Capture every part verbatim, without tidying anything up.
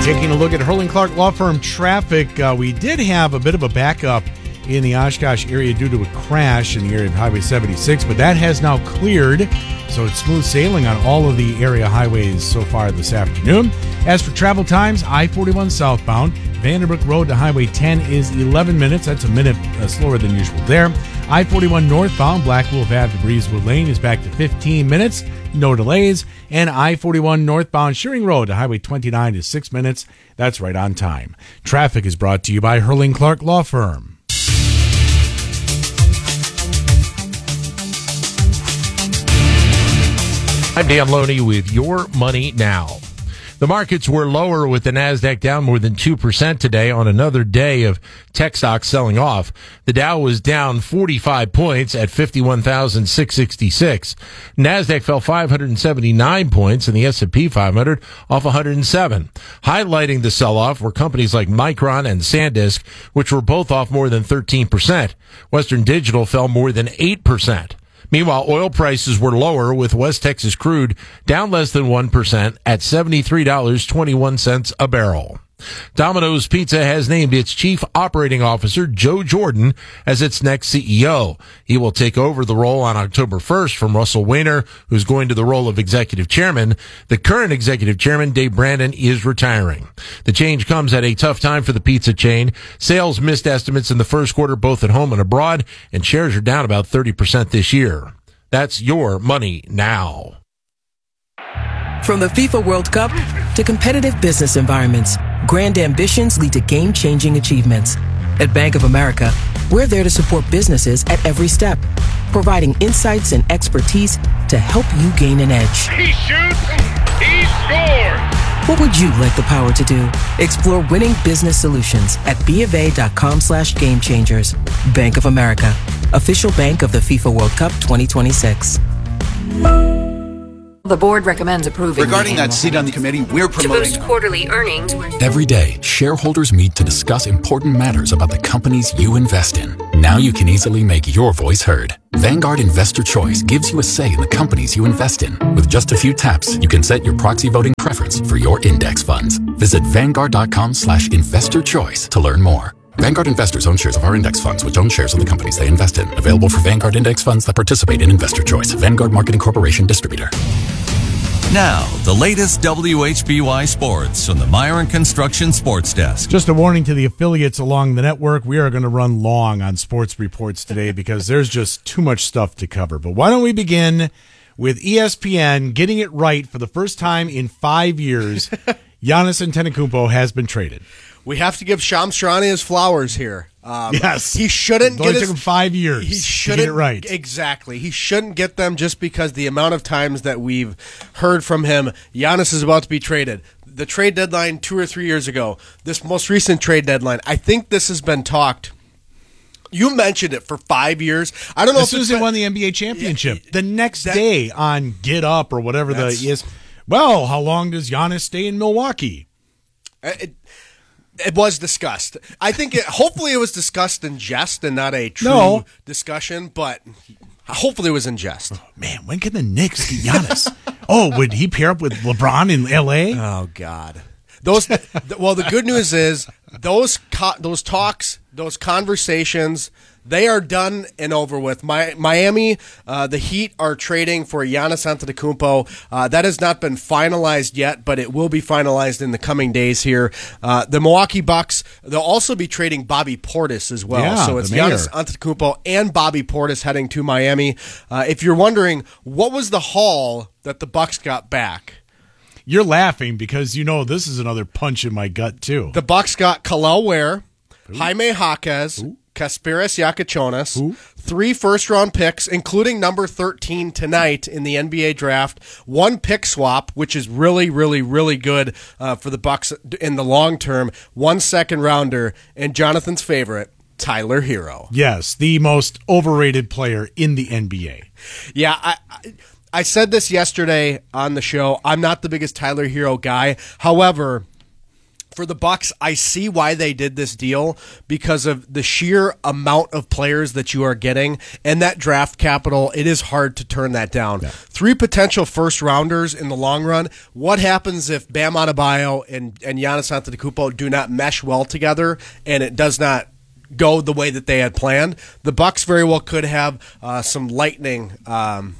Taking a look at Hurling Clark Law Firm traffic, uh, we did have a bit of a backup in the Oshkosh area due to a crash in the area of Highway seventy-six, but that has now cleared, so it's smooth sailing on all of the area highways so far this afternoon. As for travel times, I forty-one southbound, Vanderbrook Road to Highway ten is eleven minutes. That's a minute uh, slower than usual there. I forty-one northbound, Black Wolf Ave to Breezewood Lane is back to fifteen minutes. No delays. And I forty-one northbound Shearing Road to Highway twenty-nine is six minutes. That's right on time. Traffic is brought to you by Hurling Clark Law Firm. I'm Dan Loney with Your Money Now. The markets were lower with the NASDAQ down more than two percent today on another day of tech stocks selling off. The Dow was down forty-five points at fifty-one thousand six hundred sixty-six. NASDAQ fell five hundred seventy-nine points and the S and P five hundred off one hundred seven. Highlighting the sell-off were companies like Micron and SanDisk, which were both off more than thirteen percent. Western Digital fell more than eight percent. Meanwhile, oil prices were lower with West Texas crude down less than one percent at seventy-three dollars and twenty-one cents a barrel. Domino's Pizza has named its chief operating officer, Joe Jordan, as its next C E O. He will take over the role on October first from Russell Weiner, who's going to the role of executive chairman. The current executive chairman, Dave Brandon, is retiring. The change comes at a tough time for the pizza chain. Sales missed estimates in the first quarter, both at home and abroad, and shares are down about thirty percent this year. That's Your Money Now. From the FIFA World Cup to competitive business environments, grand ambitions lead to game-changing achievements. At Bank of America, we're there to support businesses at every step, providing insights and expertise to help you gain an edge. He shoots, he scores! What would you like the power to do? Explore winning business solutions at bofa.com slash game changers. Bank of America, official bank of the FIFA World Cup twenty twenty-six. The board recommends approving. Regarding that seat on the committee, we're promoting. To boost quarterly earnings. Every day, shareholders meet to discuss important matters about the companies you invest in. Now you can easily make your voice heard. Vanguard Investor Choice gives you a say in the companies you invest in. With just a few taps, you can set your proxy voting preference for your index funds. Visit Vanguard.com slash investor choice to learn more. Vanguard investors own shares of our index funds, which own shares of the companies they invest in. Available for Vanguard index funds that participate in Investor Choice. Vanguard Marketing Corporation Distributor. Now, the latest W H B Y Sports from the Myron Construction Sports Desk. Just a warning to the affiliates along the network. We are going to run long on sports reports today because there's just too much stuff to cover. But why don't we begin with E S P N getting it right for the first time in five years. Giannis Antetokounmpo has been traded. We have to give Shams Charania his flowers here. Um, yes. He shouldn't it get only his, took him five years he shouldn't, to get it right. Exactly. He shouldn't get them just because the amount of times that we've heard from him, Giannis is about to be traded. The trade deadline two or three years ago, this most recent trade deadline, I think this has been talked. You mentioned it for five years. I don't know as if soon as been, they won the N B A championship. Yeah, the next that, day on Get Up or whatever the is. Well, how long does Giannis stay in Milwaukee? It, it was discussed. I think it, hopefully it was discussed in jest and not a true no. discussion, but hopefully it was in jest. Oh, man, when can the Knicks get Giannis? Oh, would he pair up with LeBron in L A? Oh, God. Those. Well, the good news is those co- those talks, those conversations, they are done and over with. My, Miami, uh, the Heat are trading for Giannis Antetokounmpo. Uh, that has not been finalized yet, but it will be finalized in the coming days here. Uh, the Milwaukee Bucks, they'll also be trading Bobby Portis as well. Yeah, so it's mayor. Giannis Antetokounmpo and Bobby Portis heading to Miami. Uh, if you're wondering, what was the haul that the Bucks got back? You're laughing because you know this is another punch in my gut, too. The Bucks got Kalel Ware, Jaime Jaquez, Ooh. Kasparis Yakachonis, Ooh. three first-round picks, including number thirteen tonight in the N B A draft, one pick swap, which is really, really, really good uh, for the Bucks in the long term, one second-rounder, and Jonathan's favorite, Tyler Hero. Yes, the most overrated player in the N B A. Yeah, I... I I said this yesterday on the show. I'm not the biggest Tyler Hero guy. However, For the Bucks, I see why they did this deal because of the sheer amount of players that you are getting and that draft capital. It is hard to turn that down. Yeah. Three potential first rounders in the long run. What happens if Bam Adebayo and, and Giannis Antetokounmpo do not mesh well together and it does not go the way that they had planned? The Bucks very well could have uh, some lightning um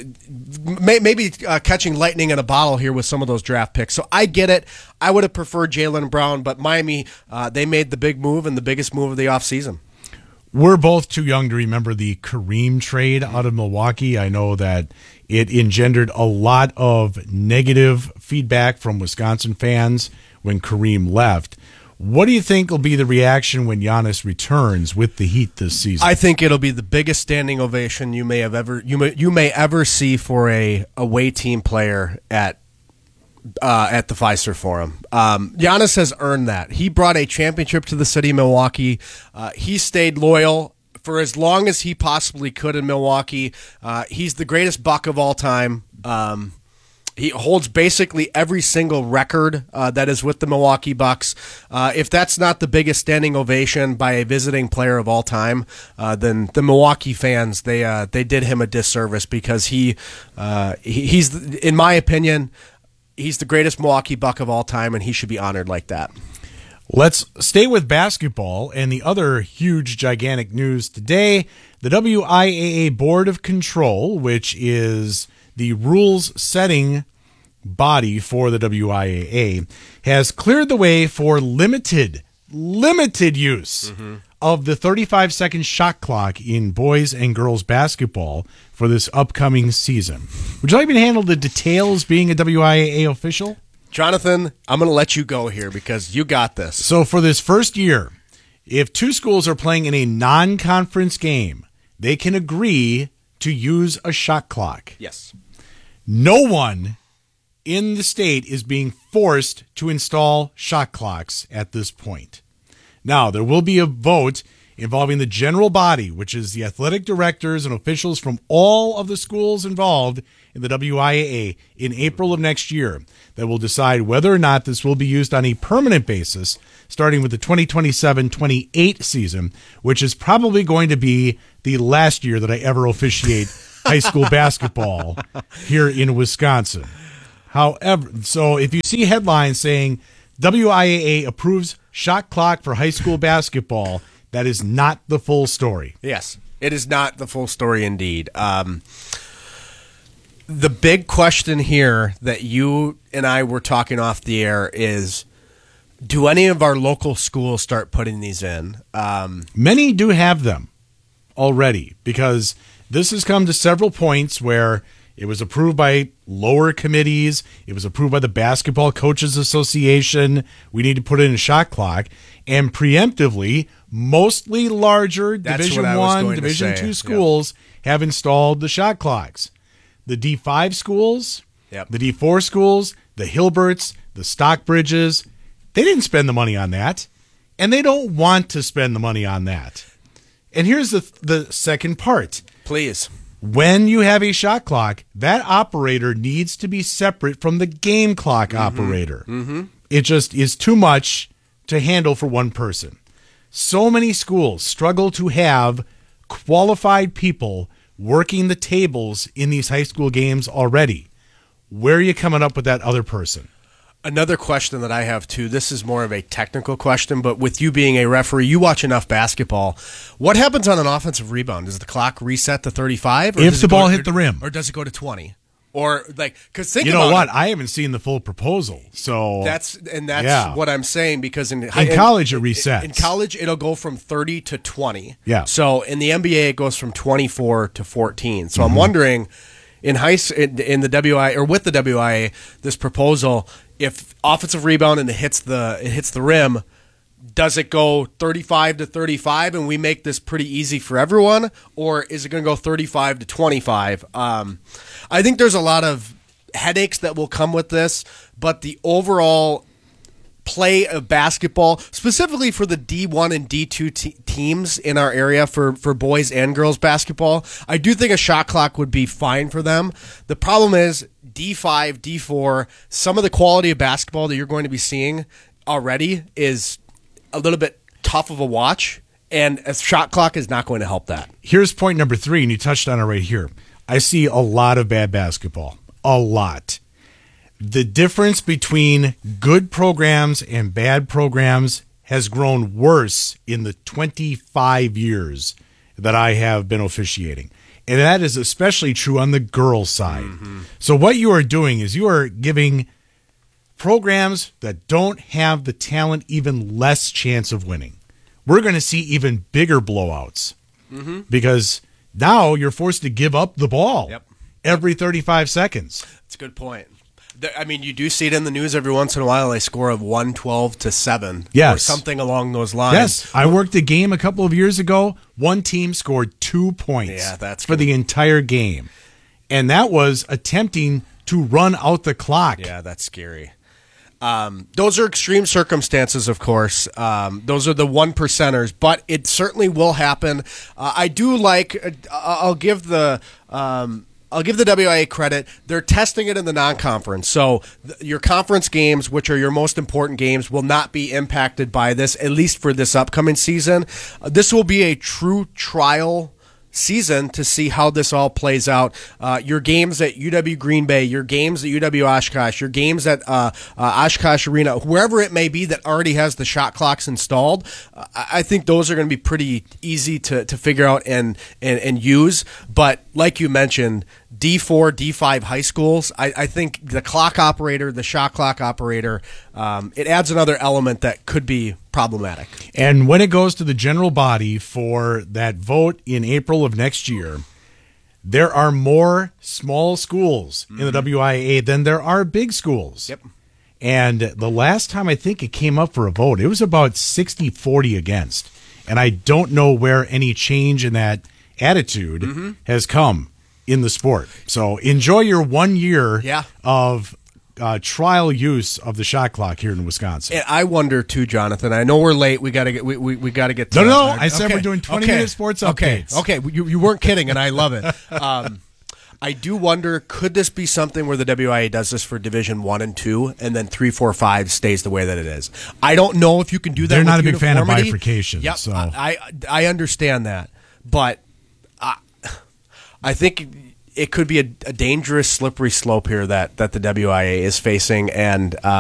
maybe uh, catching lightning in a bottle here with some of those draft picks. So I get it. I would have preferred Jaylen Brown, but Miami, uh, they made the big move and the biggest move of the offseason. We're both too young to remember the Kareem trade out of Milwaukee. I know that it engendered a lot of negative feedback from Wisconsin fans when Kareem left. What do you think will be the reaction when Giannis returns with the Heat this season? I think it'll be the biggest standing ovation you may have ever you may you may ever see for a away team player at uh, at the Fiserv Forum. Um, Giannis has earned that. He brought a championship to the city of Milwaukee. Uh, he stayed loyal for as long as he possibly could in Milwaukee. Uh, he's the greatest Buck of all time. Um, He holds basically every single record uh, that is with the Milwaukee Bucks. Uh, if that's not the biggest standing ovation by a visiting player of all time, uh, then the Milwaukee fans they uh, they did him a disservice because he, uh, he he's in my opinion he's the greatest Milwaukee Buck of all time and he should be honored like that. Let's stay with basketball and the other huge, gigantic news today. The W I A A Board of Control, which is the rules-setting body for the W I A A, has cleared the way for limited, limited use mm-hmm. of the thirty-five second shot clock in boys and girls basketball for this upcoming season. Would you like me to handle the details being a W I A A official? Jonathan, I'm going to let you go here because you got this. So for this first year, if two schools are playing in a non-conference game, they can agree to use a shot clock. Yes. No one in the state is being forced to install shot clocks at this point. Now, there will be a vote involving the general body, which is the athletic directors and officials from all of the schools involved in the W I A A in April of next year, that will decide whether or not this will be used on a permanent basis starting with the twenty twenty-seven twenty-eight season, which is probably going to be the last year that I ever officiate high school basketball here in Wisconsin. However, so if you see headlines saying W I A A approves shot clock for high school basketball, that is not the full story. Yes, it is not the full story indeed. Um, the big question here that you and I were talking off the air is, do any of our local schools start putting these in? Um, Many do have them already because this has come to several points where it was approved by lower committees. It was approved by the Basketball Coaches Association. We need to put in a shot clock. And preemptively, mostly larger That's Division One, Division Two schools yep. have installed the shot clocks. The D five schools, yep. the D four schools, the Hilberts, the Stockbridges, they didn't spend the money on that. And they don't want to spend the money on that. And here's the the second part. Please. When you have a shot clock, that operator needs to be separate from the game clock mm-hmm. operator. Mm-hmm. It just is too much to handle for one person. So many schools struggle to have qualified people working the tables in these high school games already. Where are you coming up with that other person? Another question that I have, too, this is more of a technical question, but with you being a referee, you watch enough basketball. What happens on an offensive rebound? Does the clock reset to thirty-five? Or if does the it ball go, hit the rim. Or does it go to twenty? Or, like, because think you about know what? it. I haven't seen the full proposal. So that's And that's yeah. what I'm saying, because in, in college it resets. In, in college, it'll go from thirty to twenty. Yeah. So in the N B A, it goes from twenty-four to fourteen. So mm-hmm. I'm wondering, in high in, in the W I or with the W I A, this proposal, if offensive rebound and it hits the it hits the rim, does it go thirty-five to thirty-five and we make this pretty easy for everyone, or is it going to go thirty-five to twenty-five? Um, I think there's a lot of headaches that will come with this, but the overall play of basketball, specifically for the D one and D two te- teams in our area for, for boys and girls basketball, I do think a shot clock would be fine for them. The problem is D five, D four, some of the quality of basketball that you're going to be seeing already is a little bit tough of a watch, and a shot clock is not going to help that. Here's point number three, and you touched on it right here. I see a lot of bad basketball. A lot. The difference between good programs and bad programs has grown worse in the twenty-five years that I have been officiating. And that is especially true on the girls' side. Mm-hmm. So what you are doing is you are giving programs that don't have the talent even less chance of winning. We're going to see even bigger blowouts mm-hmm. because now you're forced to give up the ball yep. every thirty-five seconds. That's a good point. I mean, you do see it in the news every once in a while. They score a one twelve to seven yes. or something along those lines. Yes, I worked a game a couple of years ago. One team scored two points yeah, that's for good. the entire game, and that was attempting to run out the clock. Yeah, that's scary. Um, those are extreme circumstances, of course. Um, those are the one percenters, but it certainly will happen. Uh, I do like. Uh, I'll give the. Um, I'll give the W I A credit. They're testing it in the non-conference. So th- your conference games, which are your most important games, will not be impacted by this, at least for this upcoming season. Uh, this will be a true trial season to see how this all plays out. Uh, your games at U W Green Bay, your games at U W Oshkosh, your games at uh, uh, Oshkosh Arena, wherever it may be that already has the shot clocks installed, uh, I think those are going to be pretty easy to, to figure out and, and, and use. But like you mentioned, D four, D five high schools, I, I think the clock operator, the shot clock operator, um, it adds another element that could be problematic. And when it goes to the general body for that vote in April of next year, there are more small schools mm-hmm. in the W I A than there are big schools. Yep. And the last time I think it came up for a vote, it was about sixty forty against. And I don't know where any change in that attitude mm-hmm. has come in the sport. So enjoy your one year yeah. of uh, trial use of the shot clock here in Wisconsin. And I wonder too, Jonathan. I know we're late. We got to get. We, we, we got to get. To no, no. that. I said okay. we're doing twenty okay. minute sports updates. Okay, okay. You, you weren't kidding, and I love it. Um, I do wonder, could this be something where the W I A does this for Division One and Two, and then Three, Four, Five stays the way that it is? I don't know if you can do that. They're with not a big fan of uniformity. bifurcation. Yep, so. I, I I understand that, but I I think it could be a, a dangerous, slippery slope here that, that the W I A is facing, and. Uh,